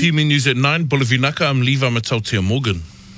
PME News at 9, Bolivinaka, I'm Levi Matautia Morgan.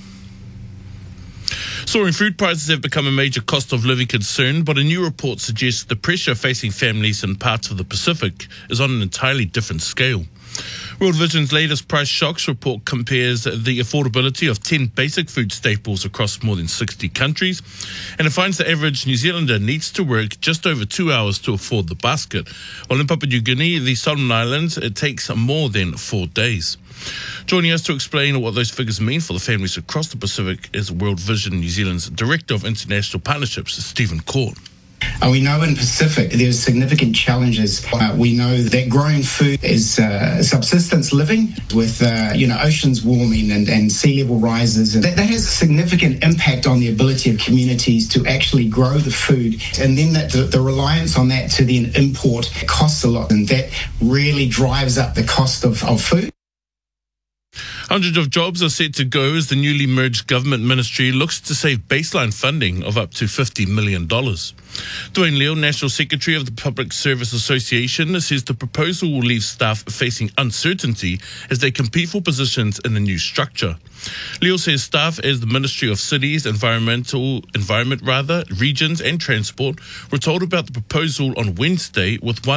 Soaring food prices have become a major cost of living concern, but a new report suggests the pressure facing families in parts of the Pacific is on an entirely different scale. World Vision's latest price shocks report compares the affordability of 10 basic food staples across more than 60 countries, and it finds the average New Zealander needs to work just over 2 hours to afford the basket, while in Papua New Guinea, the Solomon Islands, it takes more than 4 days. Joining us to explain what those figures mean for the families across the Pacific is World Vision New Zealand's Director of International Partnerships, Stephen Court. We know in Pacific there's significant challenges. We know that growing food is subsistence living with oceans warming and sea level rises, and that has a significant impact on the ability of communities to actually grow the food, and then that the reliance on that to then import costs a lot, and that really drives up the cost of food. Hundreds of jobs are set to go as the newly merged government ministry looks to save baseline funding of up to $50 million. Dwayne Leo, National Secretary of the Public Service Association, says the proposal will leave staff facing uncertainty as they compete for positions in the new structure. Leo says staff as the Ministry of Cities, Environment, Regions and Transport were told about the proposal on Wednesday, with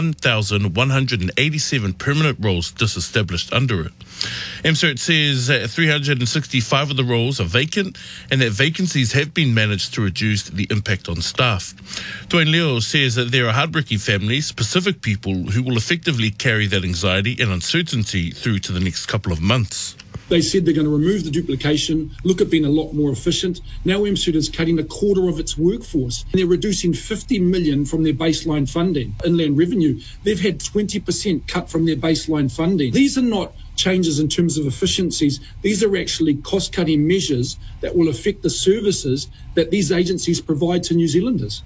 1,187 permanent roles disestablished under it. MCERT says that 365 of the roles are vacant and that vacancies have been managed to reduce the impact on staff. Dwayne Leo says that there are hardworking families, Pacific people, who will effectively carry that anxiety and uncertainty through to the next couple of months. They said they're going to remove the duplication, look at being a lot more efficient. Now MCERT is cutting a quarter of its workforce. They're reducing $50 million from their baseline funding. Inland Revenue, they've had 20% cut from their baseline funding. These are not changes in terms of efficiencies. These are actually cost-cutting measures that will affect the services that these agencies provide to New Zealanders.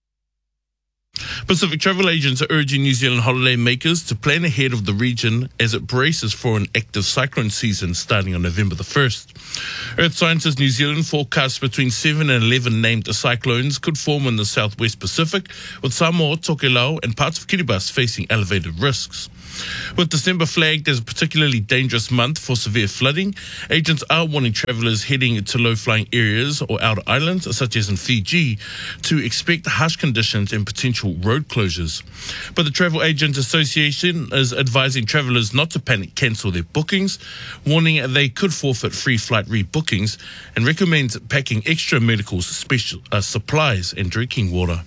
Pacific travel agents are urging New Zealand holiday makers to plan ahead of the region as it braces for an active cyclone season starting on November the 1st. Earth Sciences New Zealand forecasts between 7 and 11 named cyclones could form in the southwest Pacific, with Samoa, Tokelau and parts of Kiribati facing elevated risks. With December flagged as a particularly dangerous month for severe flooding, agents are warning travellers heading to low-flying areas or outer islands, such as in Fiji, to expect harsh conditions and potential road closures. But the Travel Agent Association is advising travellers not to panic cancel their bookings, warning they could forfeit free flight rebookings, and recommends packing extra medical supplies and drinking water.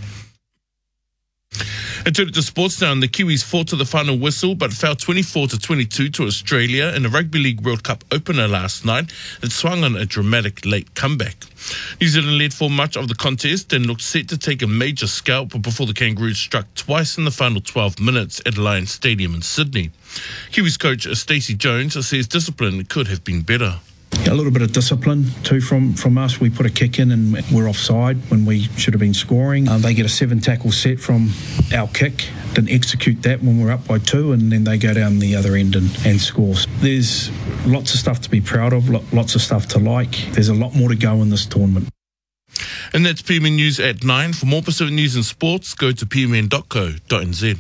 And turning to sports now, and the Kiwis fought to the final whistle but fell 24-22 to Australia in the Rugby League World Cup opener last night that swung on a dramatic late comeback. New Zealand led for much of the contest and looked set to take a major scalp before the Kangaroos struck twice in the final 12 minutes at Lions Stadium in Sydney. Kiwis coach Stacey Jones says discipline could have been better. A little bit of discipline too from us. We put a kick in and we're offside when we should have been scoring. They get a 7-tackle set from our kick, didn't execute that when we're up by 2, and then they go down the other end and score. There's lots of stuff to be proud of, lots of stuff to like. There's a lot more to go in this tournament. And that's PMN News at 9. For more Pacific news and sports, go to pmn.co.nz.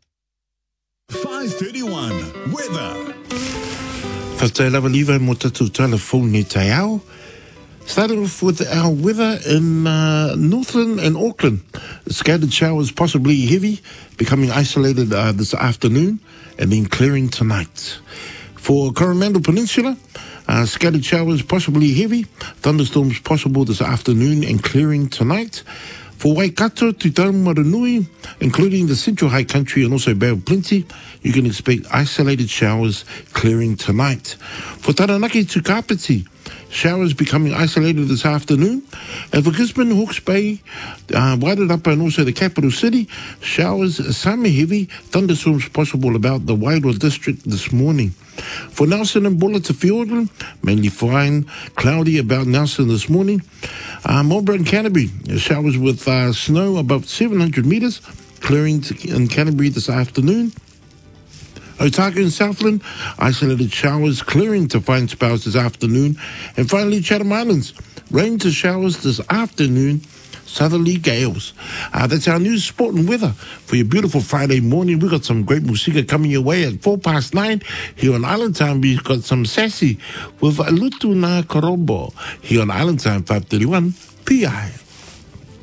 5:31 weather. Whātai lawa Levi mō tātou telephone ni tai au. Starting off with our weather in Northland and Auckland. Scattered showers, possibly heavy, becoming isolated this afternoon and then clearing tonight. For Coromandel Peninsula, scattered showers, possibly heavy, thunderstorms possible this afternoon and clearing tonight. For Waikato to Taumaranui, including the Central High Country and also Bay of Plenty, you can expect isolated showers clearing tonight. For Taranaki to Kapiti, showers becoming isolated this afternoon. And for Gisborne, Hawke's Bay, Wairarapa and also the capital city, showers semi-heavy, thunderstorms possible about the Wairua district this morning. For Nelson and Bulla to Fiordland, mainly fine, cloudy about Nelson this morning. Marlborough and Canterbury, showers with snow above 700 metres, clearing in Canterbury this afternoon. Otago and Southland, isolated showers clearing to fine spells this afternoon. And finally, Chatham Islands, rain to showers this afternoon, southerly gales. That's our news, sport and weather for your beautiful Friday morning. We've got some great music coming your way at 9:04 here on Island Time. We've got some sassy with Lutu Na Korombo here on Island Time 531 PI.